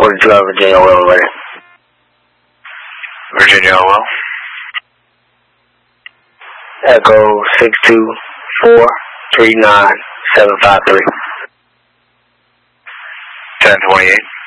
42 out of Virginia Oil ready. Virginia Oil. Echo 624-39753. 1028.